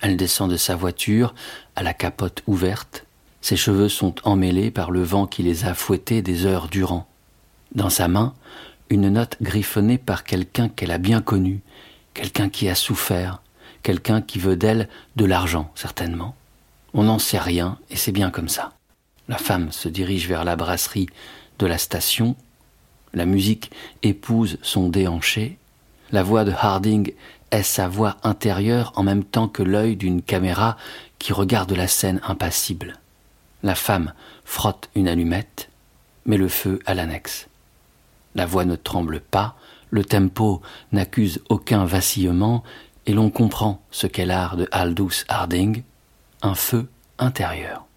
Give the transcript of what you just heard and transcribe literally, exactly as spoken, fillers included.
Elle descend de sa voiture, à la capote ouverte. Ses cheveux sont emmêlés par le vent qui les a fouettés des heures durant. Dans sa main, une note griffonnée par quelqu'un qu'elle a bien connu, quelqu'un qui a souffert, quelqu'un qui veut d'elle de l'argent, certainement. On n'en sait rien, et c'est bien comme ça. La femme se dirige vers la brasserie de la station. La musique épouse son déhanché. La voix de Harding est sa voix intérieure en même temps que l'œil d'une caméra qui regarde la scène impassible. La femme frotte une allumette, met le feu à l'annexe. La voix ne tremble pas, le tempo n'accuse aucun vacillement et l'on comprend ce qu'est l'art de Aldous Harding, un feu intérieur.